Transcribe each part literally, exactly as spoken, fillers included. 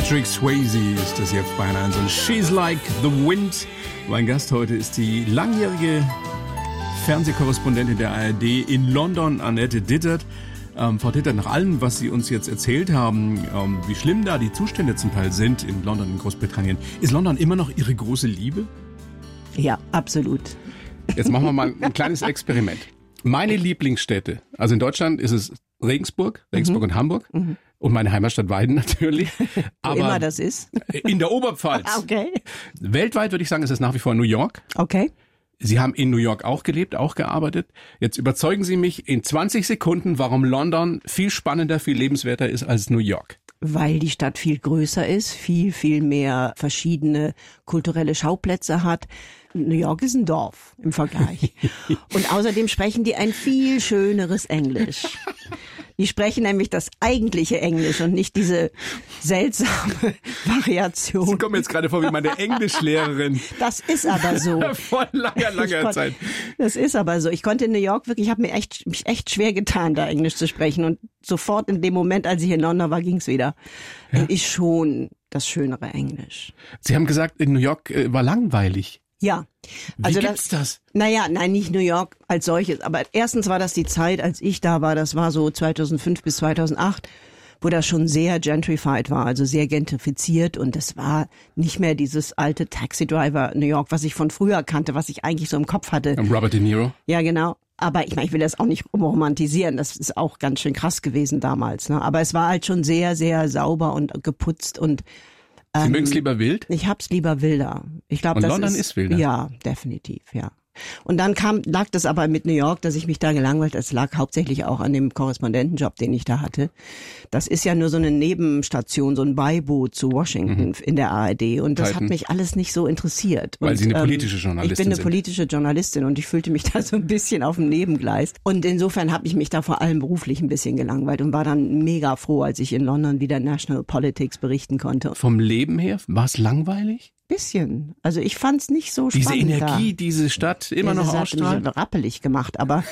Patrick Swayze ist das jetzt bei einer und She's Like the Wind. Mein Gast heute ist die langjährige Fernsehkorrespondentin der A R D in London, Annette Dittert. Ähm, Frau Dittert, nach allem, was Sie uns jetzt erzählt haben, ähm, wie schlimm da die Zustände zum Teil sind in London, in Großbritannien, ist London immer noch Ihre große Liebe? Ja, absolut. Jetzt machen wir mal ein kleines Experiment. Meine Lieblingsstädte, also in Deutschland ist es Regensburg, Regensburg mhm. und Hamburg. Mhm. Und meine Heimatstadt Weiden natürlich. Aber Wo immer das ist. In der Oberpfalz. Okay. Weltweit würde ich sagen, ist es nach wie vor New York. Okay. Sie haben in New York auch gelebt, auch gearbeitet. Jetzt überzeugen Sie mich in zwanzig Sekunden, warum London viel spannender, viel lebenswerter ist als New York. Weil die Stadt viel größer ist, viel, viel mehr verschiedene kulturelle Schauplätze hat. New York ist ein Dorf im Vergleich. Und außerdem sprechen die ein viel schöneres Englisch. Die sprechen nämlich das eigentliche Englisch und nicht diese seltsame Variation. Sie kommen jetzt gerade vor wie meine Englischlehrerin. Das ist aber so. Vor langer, langer konnte, Zeit. Das ist aber so. Ich konnte in New York wirklich, ich habe mir echt, mich echt schwer getan, da Englisch zu sprechen. Und sofort in dem Moment, als ich in London war, ging's wieder. Ja. Ist schon das schönere Englisch. Sie haben gesagt, in New York äh, war langweilig. Ja. Wie also gibt's das? das? Naja, nein, nicht New York als solches. Aber erstens war das die Zeit, als ich da war, das war so zweitausendfünf bis zweitausendacht, wo das schon sehr gentrified war, also sehr gentrifiziert. Und es war nicht mehr dieses alte Taxi-Driver New York, was ich von früher kannte, was ich eigentlich so im Kopf hatte. Robert De Niro? Ja, genau. Aber ich meine, ich will das auch nicht romantisieren. Das ist auch ganz schön krass gewesen damals. Ne? Aber es war halt schon sehr, sehr sauber und geputzt und Sie ähm, mögen es lieber wild? Ich hab's lieber wilder. Ich glaube, Und das London ist, ist wilder? Ja, definitiv, ja. Und dann kam, lag das aber mit New York, dass ich mich da gelangweilt. Das lag hauptsächlich auch an dem Korrespondentenjob, den ich da hatte. Das ist ja nur so eine Nebenstation, so ein Beiboot zu Washington mhm. in der A R D. Und das Titan. hat mich alles nicht so interessiert. Weil und, Sie eine politische Journalistin sind. Ich bin eine sind. politische Journalistin und ich fühlte mich da so ein bisschen auf dem Nebengleis. Und insofern habe ich mich da vor allem beruflich ein bisschen gelangweilt und war dann mega froh, als ich in London wieder National Politics berichten konnte. Vom Leben her, war es langweilig? Bisschen. Also ich fand's nicht so diese spannend. Diese Energie, da. diese Stadt immer ja, noch das ausstrahlt. hat mich rappelig gemacht, aber...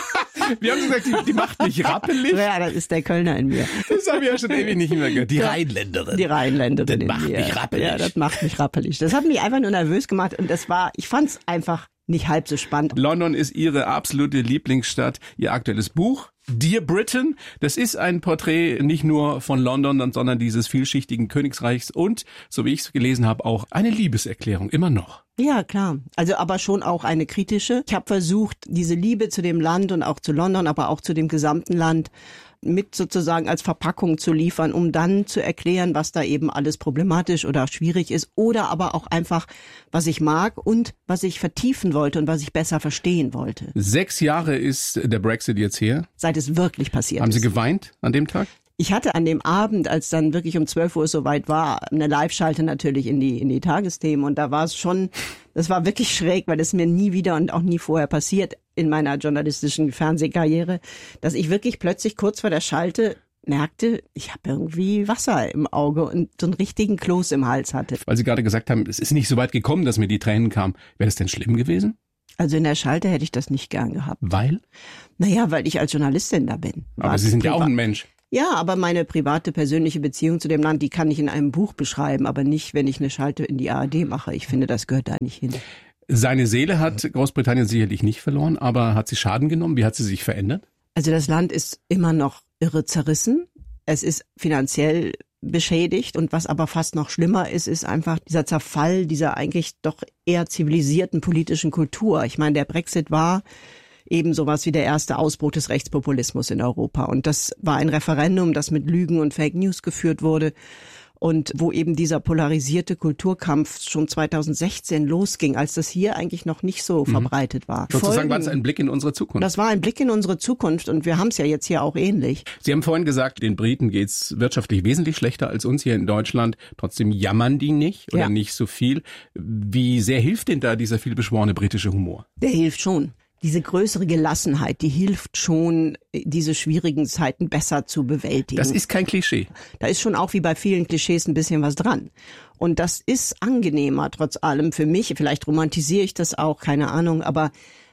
Wir haben gesagt, die, die macht mich rappelig. Ja, das ist der Kölner in mir. Das habe ich ja schon ewig nicht mehr gehört. Die Rheinländerin. Die Rheinländerin das macht in mir. mich rappelig. Ja, das macht mich rappelig. Das hat mich einfach nur nervös gemacht und das war, ich fand's einfach nicht halb so spannend. London ist Ihre absolute Lieblingsstadt. Ihr aktuelles Buch, Dear Britain, das ist ein Porträt nicht nur von London, sondern dieses vielschichtigen Königsreichs und, so wie ich es gelesen habe, auch eine Liebeserklärung, immer noch. Ja, klar. Also aber schon auch eine kritische. Ich habe versucht, diese Liebe zu dem Land und auch zu London, aber auch zu dem gesamten Land mit sozusagen als Verpackung zu liefern, um dann zu erklären, was da eben alles problematisch oder schwierig ist oder aber auch einfach, was ich mag und was ich vertiefen wollte und was ich besser verstehen wollte. Sechs Jahre ist der Brexit jetzt her. Seit es wirklich passiert Haben ist. Sie geweint an dem Tag? Ich hatte an dem Abend, als dann wirklich um zwölf Uhr soweit war, eine Live-Schalte natürlich in die in die Tagesthemen und da war es schon, das war wirklich schräg, weil das mir nie wieder und auch nie vorher passiert in meiner journalistischen Fernsehkarriere, dass ich wirklich plötzlich kurz vor der Schalte merkte, ich habe irgendwie Wasser im Auge und so einen richtigen Kloß im Hals hatte. Weil Sie gerade gesagt haben, es ist nicht so weit gekommen, dass mir die Tränen kamen. Wäre das denn schlimm gewesen? Also in der Schalte hätte ich das nicht gern gehabt. Weil? Naja, weil ich als Journalistin da bin. Aber Sie sind ja auch ein Mensch. Ja, aber meine private, persönliche Beziehung zu dem Land, die kann ich in einem Buch beschreiben, aber nicht, wenn ich eine Schalte in die A R D mache. Ich finde, das gehört da nicht hin. Seine Seele hat Großbritannien sicherlich nicht verloren, aber hat sie Schaden genommen? Wie hat sie sich verändert? Also das Land ist immer noch irre zerrissen. Es ist finanziell beschädigt und was aber fast noch schlimmer ist, ist einfach dieser Zerfall dieser eigentlich doch eher zivilisierten politischen Kultur. Ich meine, der Brexit war eben sowas wie der erste Ausbruch des Rechtspopulismus in Europa. Und das war ein Referendum, das mit Lügen und Fake News geführt wurde und wo eben dieser polarisierte Kulturkampf schon zweitausendsechzehn losging, als das hier eigentlich noch nicht so mhm. verbreitet war. Sozusagen war es ein Blick in unsere Zukunft. Das war ein Blick in unsere Zukunft und wir haben es ja jetzt hier auch ähnlich. Sie haben vorhin gesagt, den Briten geht's wirtschaftlich wesentlich schlechter als uns hier in Deutschland. Trotzdem jammern die nicht oder ja. nicht so viel. Wie sehr hilft denn da dieser vielbeschworene britische Humor? Der hilft schon. Diese größere Gelassenheit, die hilft schon, diese schwierigen Zeiten besser zu bewältigen. Das ist kein Klischee. Da ist schon auch wie bei vielen Klischees ein bisschen was dran. Und das ist angenehmer trotz allem für mich. Vielleicht romantisiere ich das auch, keine Ahnung, aber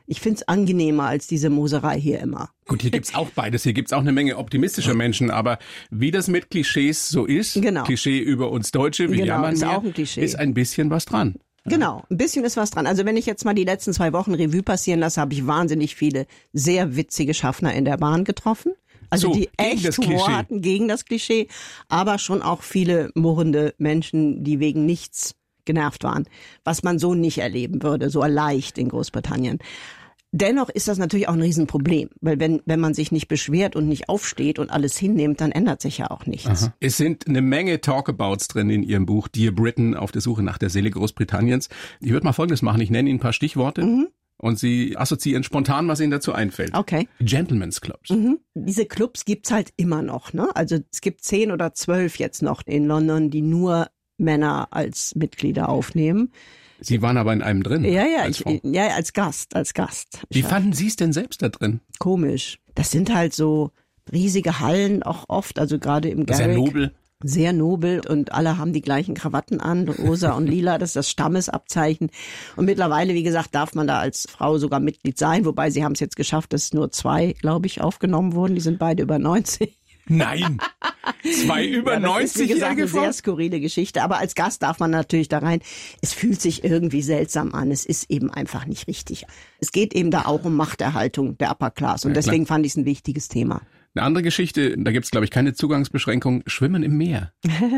Ich finde es angenehmer als diese Moserei hier immer. Gut, hier gibt's auch beides. Hier gibt's auch eine Menge optimistischer Menschen. Aber wie das mit Klischees so ist, genau. Klischee über uns Deutsche, wie genau, jammern ist wir, auch ein Klischee. Ist ein bisschen was dran. Genau, ein bisschen ist was dran. Also wenn ich jetzt mal die letzten zwei Wochen Revue passieren lasse, habe ich wahnsinnig viele sehr witzige Schaffner in der Bahn getroffen. Also so, die echt Humor hatten gegen das Klischee, aber schon auch viele murrende Menschen, die wegen nichts genervt waren, was man so nicht erleben würde, so leicht in Großbritannien. Dennoch ist das natürlich auch ein Riesenproblem, weil wenn wenn man sich nicht beschwert und nicht aufsteht und alles hinnimmt, dann ändert sich ja auch nichts. Aha. Es sind eine Menge Talkabouts drin in Ihrem Buch Dear Britain, auf der Suche nach der Seele Großbritanniens. Ich würde mal Folgendes machen, ich nenne Ihnen ein paar Stichworte mhm. und Sie assoziieren spontan, was Ihnen dazu einfällt. Okay. Gentlemen's Clubs. Mhm. Diese Clubs gibt's halt immer noch, ne? Also es gibt zehn oder zwölf jetzt noch in London, die nur Männer als Mitglieder aufnehmen. Sie waren aber in einem drin. Ja, ja, als ich, ja, als Gast, als Gast. Wie fanden Sie es denn selbst da drin? Komisch. Das sind halt so riesige Hallen auch oft, also gerade im Garrick. Sehr nobel. Sehr nobel und alle haben die gleichen Krawatten an, rosa und lila, das ist das Stammesabzeichen. Und mittlerweile, wie gesagt, darf man da als Frau sogar Mitglied sein, wobei sie haben es jetzt geschafft, dass nur zwei, glaube ich, aufgenommen wurden. Die sind beide über neunzig. Nein, zwei über ja, neunzig-jährige Frauen. Das ist, wie gesagt, eine Frauen? sehr skurrile Geschichte. Aber als Gast darf man natürlich da rein. Es fühlt sich irgendwie seltsam an. Es ist eben einfach nicht richtig. Es geht eben da auch um Machterhaltung der Upper Class. Und ja, deswegen klar. fand ich es ein wichtiges Thema. Eine andere Geschichte, da gibt's glaube ich keine Zugangsbeschränkung, Schwimmen im Meer.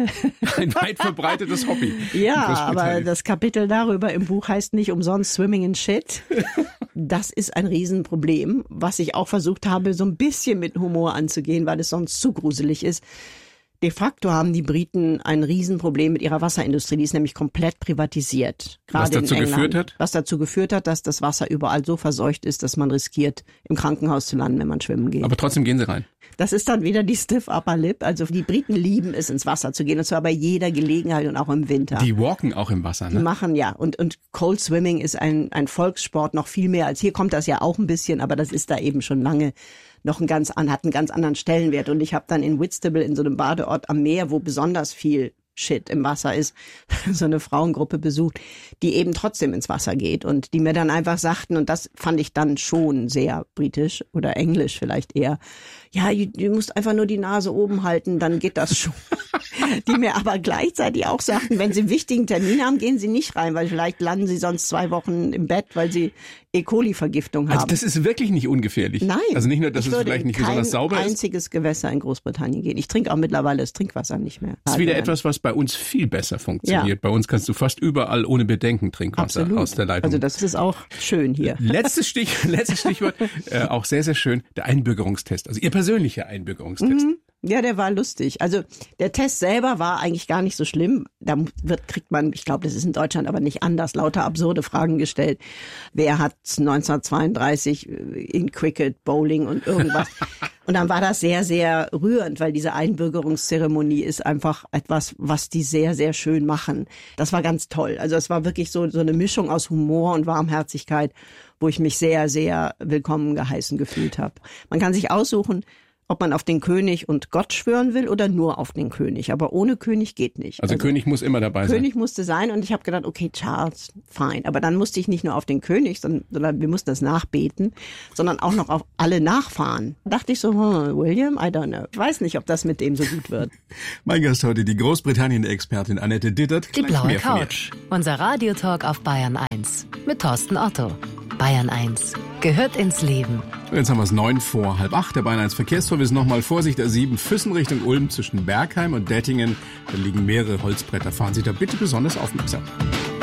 Ein weit verbreitetes Hobby. Ja, aber das Kapitel darüber im Buch heißt nicht umsonst Swimming in Shit. Das ist ein Riesenproblem, was ich auch versucht habe, so ein bisschen mit Humor anzugehen, weil es sonst zu gruselig ist. De facto haben die Briten ein Riesenproblem mit ihrer Wasserindustrie, die ist nämlich komplett privatisiert. Gerade was dazu in England, geführt hat? Was dazu geführt hat, dass das Wasser überall so verseucht ist, dass man riskiert, im Krankenhaus zu landen, wenn man schwimmen geht. Aber trotzdem gehen sie rein. Das ist dann wieder die Stiff Upper Lip. Also die Briten lieben es, ins Wasser zu gehen, und zwar bei jeder Gelegenheit und auch im Winter. Die walken auch im Wasser, ne? Die machen, ja. Und, und Cold Swimming ist ein, ein Volkssport noch viel mehr als hier. Kommt das ja auch ein bisschen, aber das ist da eben schon lange noch ein ganz an, hat einen ganz anderen Stellenwert. Und ich habe dann in Whitstable, in so einem Badeort am Meer, wo besonders viel Shit im Wasser ist, so eine Frauengruppe besucht, die eben trotzdem ins Wasser geht und die mir dann einfach sagten, und das fand ich dann schon sehr britisch oder englisch vielleicht eher, ja, du, du musst einfach nur die Nase oben halten, dann geht das schon. Die mir aber gleichzeitig auch sagten, wenn sie einen wichtigen Termin haben, gehen sie nicht rein, weil vielleicht landen sie sonst zwei Wochen im Bett, weil sie E. coli-Vergiftung haben. Also das ist wirklich nicht ungefährlich. Nein. Also nicht nur, dass es vielleicht nicht besonders sauber ist. Ich würde in kein einziges Gewässer in Großbritannien gehen. Ich trinke auch mittlerweile das Trinkwasser nicht mehr. Das ist wieder etwas, was bei uns viel besser funktioniert. Ja. Bei uns kannst du fast überall ohne Bedenken Trinkwasser Absolut. Aus der Leitung. Also das ist auch schön hier. Letztes, Stich, letztes Stichwort, äh, auch sehr, sehr schön, der Einbürgerungstest. Also Ihr persönlicher Einbürgerungstest. Mhm. Ja, der war lustig. Also der Test selber war eigentlich gar nicht so schlimm. Da wird, kriegt man, ich glaube, das ist in Deutschland aber nicht anders, lauter absurde Fragen gestellt. Wer hat neunzehnhundertzweiunddreißig in Cricket, Bowling und irgendwas? Und dann war das sehr, sehr rührend, weil diese Einbürgerungszeremonie ist einfach etwas, was die sehr, sehr schön machen. Das war ganz toll. Also es war wirklich so, so eine Mischung aus Humor und Warmherzigkeit, wo ich mich sehr, sehr willkommen geheißen gefühlt habe. Man kann sich aussuchen, ob man auf den König und Gott schwören will oder nur auf den König. Aber ohne König geht nicht. Also, also König muss immer dabei König sein. König musste sein und ich habe gedacht, okay, Charles, fine. Aber dann musste ich nicht nur auf den König, sondern, sondern wir mussten das nachbeten, sondern auch noch auf alle Nachfahren. Da dachte ich so, hm, William, I don't know. Ich weiß nicht, ob das mit dem so gut wird. Mein Gast heute, die Großbritannien-Expertin Annette Dittert. Die blaue Couch, unser Radiotalk auf Bayern eins mit Thorsten Otto. Bayern eins gehört ins Leben. Jetzt haben wir es neun vor halb acht. Der Bayern eins Verkehrsservice. Nochmal Vorsicht, A sieben Füssen Richtung Ulm zwischen Bergheim und Dettingen. Da liegen mehrere Holzbretter. Fahren Sie da bitte besonders aufmerksam.